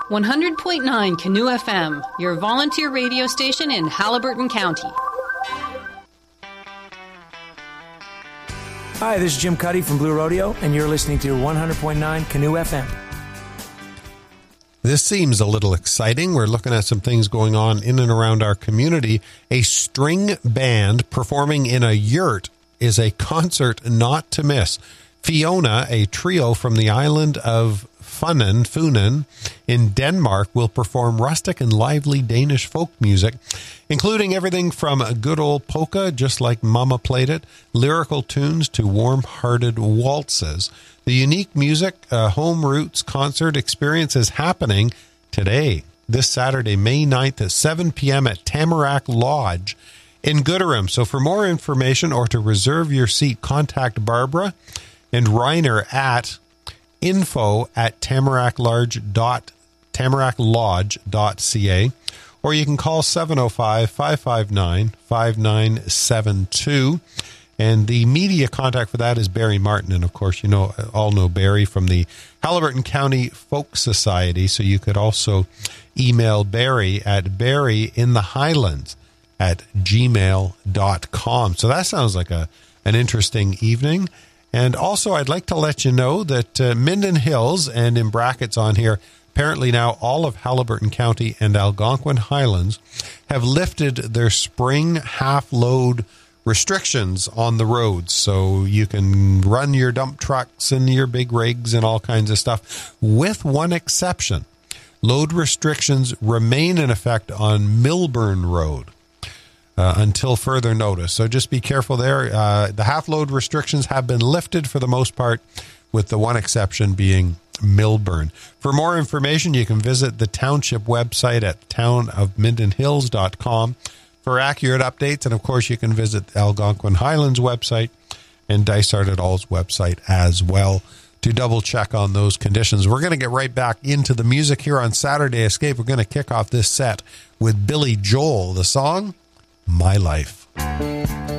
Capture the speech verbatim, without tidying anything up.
one hundred point nine Canoe F M, your volunteer radio station in Haliburton County. Hi, this is Jim Cuddy from Blue Rodeo, and you're listening to one hundred point nine Canoe F M. This seems a little exciting. We're looking at some things going on in and around our community. A string band performing in a yurt is a concert not to miss. Fiona, a trio from the island of Funen, Funen in Denmark, will perform rustic and lively Danish folk music, including everything from a good old polka, just like Mama played it, lyrical tunes to warm-hearted waltzes. The unique music uh, Home Roots concert experience is happening today, this Saturday, May ninth at seven p.m. at Tamarack Lodge in Gooderham. So for more information or to reserve your seat, contact Barbara and Reiner at info at tamarack lodge dot tamarack lodge dot c a, or you can call seven oh five, five five nine, five nine seven two. And the media contact for that is Barry Martin. And of course, you know, all know Barry from the Haliburton County Folk Society. So you could also email Barry at barryinthehighlands at gmail dot com. So that sounds like a an interesting evening. And also, I'd like to let you know that uh, Minden Hills, and in brackets on here, apparently now all of Haliburton County and Algonquin Highlands have lifted their spring half-load restrictions on the roads. So you can run your dump trucks and your big rigs and all kinds of stuff, with one exception. Load restrictions remain in effect on Milburn Road Uh, until further notice. So just be careful there. Uh, the half-load restrictions have been lifted for the most part, with the one exception being Milburn. For more information, you can visit the township website at town of minden hills dot com for accurate updates. And, of course, you can visit the Algonquin Highlands website and Dysart et al.'s website as well to double-check on those conditions. We're going to get right back into the music here on Saturday Escape. We're going to kick off this set with Billy Joel, the song My Life.